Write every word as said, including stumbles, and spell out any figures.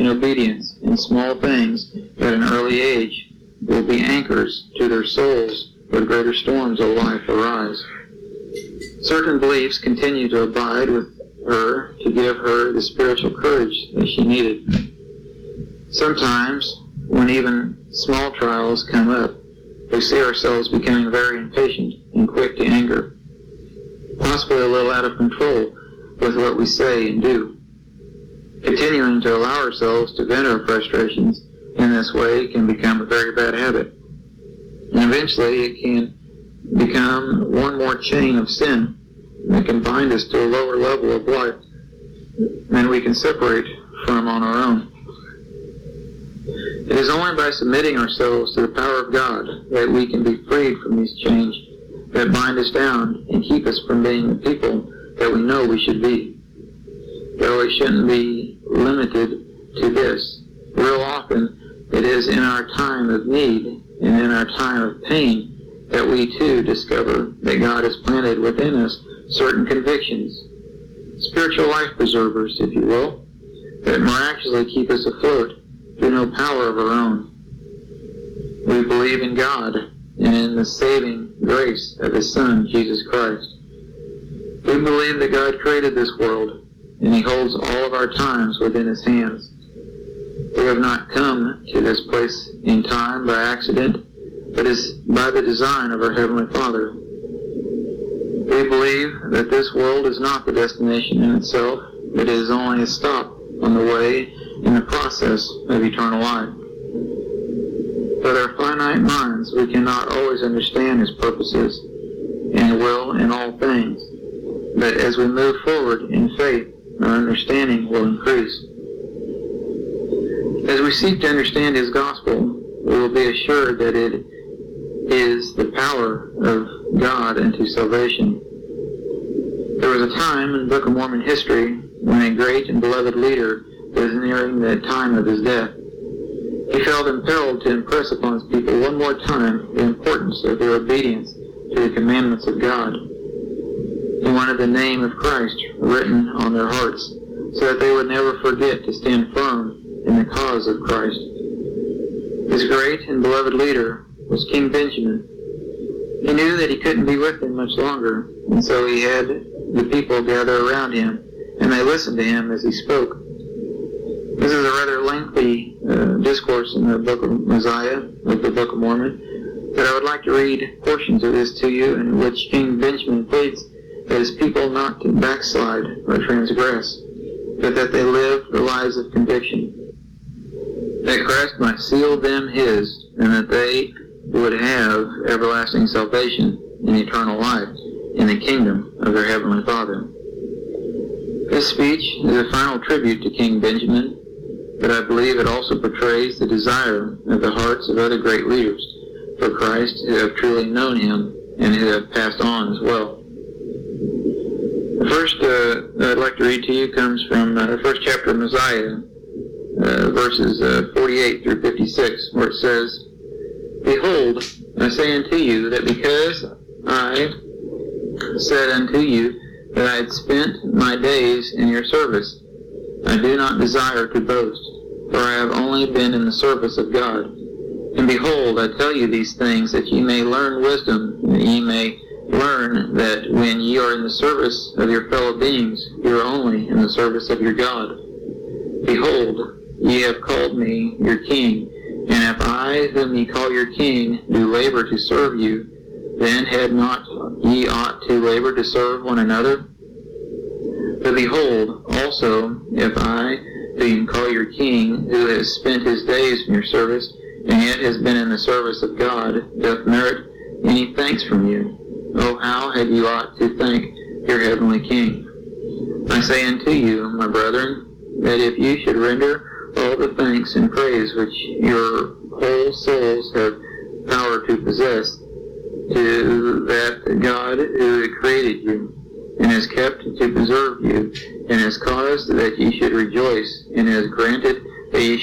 and obedience in small things at an early age will be anchors to their souls when greater storms of life arise. Certain beliefs continue to abide with her to give her the spiritual courage that she needed. Sometimes, when even small trials come up, we see ourselves becoming very impatient and quick to anger, possibly a little out of control with what we say and do. Continuing to allow ourselves to vent our frustrations in this way can become a very bad habit. And eventually it can become one more chain of sin that can bind us to a lower level of life than we can separate from on our own. It is only by submitting ourselves to the power of God that we can be freed from these chains that bind us down and keep us from being the people that we know we should be. Though it shouldn't be limited to this. Real often, it is in our time of need and in our time of pain that we too discover that God has planted within us certain convictions, spiritual life preservers, if you will, that miraculously keep us afloat through no power of our own. We believe in God and in the saving grace of His Son, Jesus Christ. We believe that God created this world, and He holds all of our times within His hands. We have not come to this place in time by accident, but is by the design of our Heavenly Father. We believe that this world is not the destination in itself, but it is only a stop on the way in the process of eternal life. With our finite minds, we cannot always understand His purposes and will in all things, but as we move forward in faith, our understanding will increase. As we seek to understand His gospel, we will be assured that it is the power of God unto salvation. There was a time in the Book of Mormon history when a great and beloved leader was nearing the time of his death. He felt impelled to impress upon his people one more time the importance of their obedience to the commandments of God. He wanted the name of Christ written on their hearts so that they would never forget to stand firm in the cause of Christ. His great and beloved leader was King Benjamin. He knew that he couldn't be with him much longer, and so he had the people gather around him, and they listened to him as he spoke. This is a rather lengthy uh, discourse in the book of Mosiah, of the Book of Mormon, but I would like to read portions of this to you in which King Benjamin pleads that his people not to backslide or transgress, but that they live the lives of conviction, that Christ might seal them his, and that they would have everlasting salvation and eternal life in the kingdom of their Heavenly Father. This speech is a final tribute to King Benjamin, but I believe it also portrays the desire of the hearts of other great leaders for Christ who have truly known Him and who have passed on as well. The first uh, I'd like to read to you comes from uh, the first chapter of Mosiah, uh, verses uh, forty-eight through fifty-six, where it says, Behold, I say unto you that because I said unto you that I had spent my days in your service, I do not desire to boast, for I have only been in the service of God. And behold, I tell you these things that ye may learn wisdom, and that ye may learn that when ye are in the service of your fellow beings, you are only in the service of your God. Behold, ye have called me your king, and if I, whom ye call your king, do labor to serve you, then had not ye ought to labor to serve one another? But behold, also, if I, who you call your king, who has spent his days in your service, and yet has been in the service of God, doth merit any thanks from you, oh, how had you ought to thank your heavenly King? I say unto you, my brethren, that if you should render all the thanks and praise which your whole souls have power to possess, to that God who created you, and has kept to preserve you, and has caused that ye should rejoice, and has granted that ye